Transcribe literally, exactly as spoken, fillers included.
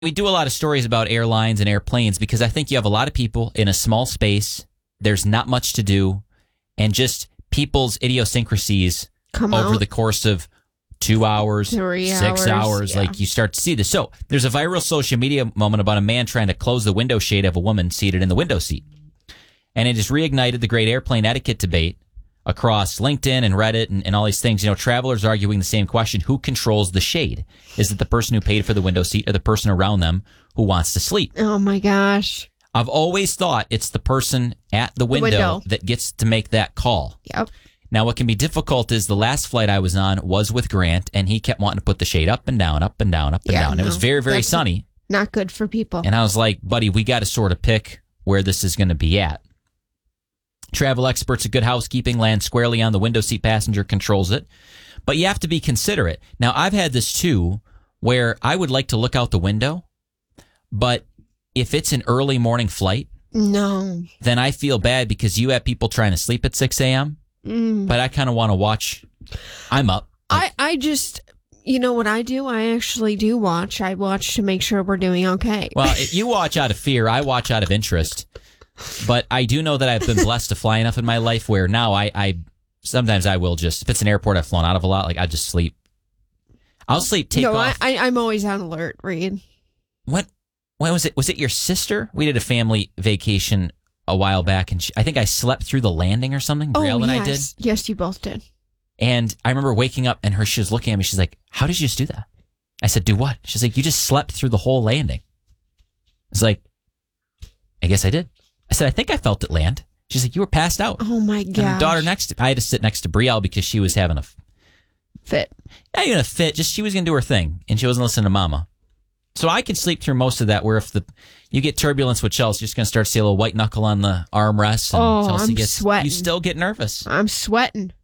we do a lot of stories about airlines and airplanes because I think you have a lot of people in a small space. There's not much to do, and just people's idiosyncrasies Come over out. the course of two hours, Three six hours, hours. yeah. Like you start to see this. So there's a viral social media moment about a man trying to close the window shade of a woman seated in the window seat. And it has reignited the great airplane etiquette debate across LinkedIn and Reddit and, and all these things. You know, travelers arguing the same question. Who controls the shade? Is it the person who paid for the window seat or the person around them who wants to sleep? Oh, my gosh. I've always thought it's the person at the window, window. that gets to make that call. Yep. Now, what can be difficult is the last flight I was on was with Grant, and he kept wanting to put the shade up and down, up and down, up and Yeah, down. It was no, very, very that's sunny. Not good for people. And I was like, buddy, we got to sort of pick where this is going to be at. Travel experts at Good Housekeeping land squarely on the window seat passenger controls it. But you have to be considerate. Now, I've had this too, where I would like to look out the window, but if it's an early morning flight, No. then I feel bad because you have people trying to sleep at six a.m., Mm. but I kind of want to watch. I'm up. I, I just, you know what I do? I actually do watch. I watch to make sure we're doing okay. Well, if you watch out of fear. I watch out of interest. But I do know that I've been blessed to fly enough in my life where now I, I sometimes I will just, if it's an airport I've flown out of a lot, like I just sleep. I'll sleep, take no, off. I, I, I'm always on alert, Reed. What? When was it? Was it your sister? We did a family vacation a while back, and she, I think I slept through the landing or something. Brielle oh, and yes. I did. Yes, you both did. And I remember waking up, and her she was looking at me. She's like, "How did you just do that?" I said, "Do what?" She's like, "You just slept through the whole landing." I was like, "I guess I did." I said, "I think I felt it land." She's like, "You were passed out." Oh, my And her God. daughter next to I had to sit next to Brielle because she was having a Fit. not even a fit. Just she was gonna do her thing, and she wasn't listening to Mama. So I can sleep through most of that. Where if the you get turbulence with Chelsea, you're just gonna start to see a little white knuckle on the armrest, and Oh, Chelsea I'm gets sweating. you still get nervous. I'm sweating.